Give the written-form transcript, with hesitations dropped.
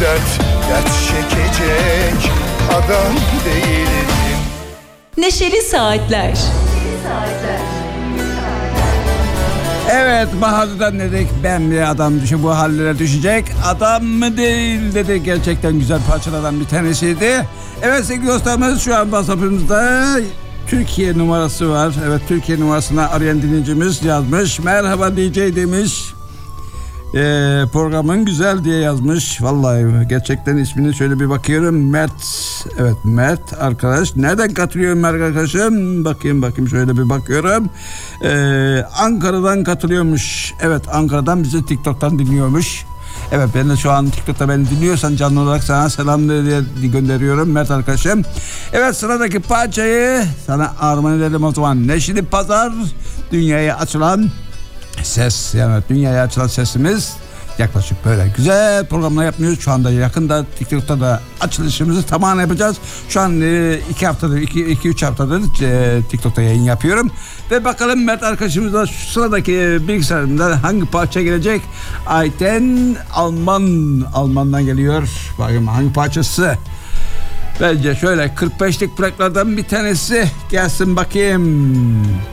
dert çekecek adam değildim. Neşeli Saatler. Evet, Bahadır'dan dedik, ben bir adam düşün, bu hallere düşecek adam mı değil dedi. Gerçekten güzel parçalardan bir tanesiydi. Evet sevgili dostlarımız, şu an WhatsApp'ımızda Türkiye numarası var. Evet, Türkiye numarasına arayan dinleyicimiz yazmış. Merhaba DJ demiş. Programın güzel diye yazmış. Vallahi gerçekten ismini şöyle bir bakıyorum. Mert. Evet, Mert arkadaş. Nereden katılıyor Mert arkadaşım? Bakayım şöyle bir bakıyorum. Ankara'dan katılıyormuş. Evet, Ankara'dan bizi TikTok'tan dinliyormuş. Evet, ben de şu an TikTok'ta beni dinliyorsan canlı olarak sana selam gönderiyorum Mert arkadaşım. Evet, sıradaki parçayı sana armağan edelim o zaman. Neşeli Pazar, dünyaya açılan ses, yani dünyaya açılan sesimiz. Yaklaşık böyle güzel programlar yapmıyoruz. Şu anda yakında TikTok'ta da açılışımızı tamamen yapacağız. Şu an 2-3 haftadır TikTok'ta yayın yapıyorum. Ve bakalım Mert arkadaşımızla şu sıradaki bilgisayarında hangi parça gelecek? Ayten Alman'dan geliyor. Bakayım hangi parçası? Bence şöyle 45'lik plaklardan bir tanesi gelsin bakayım.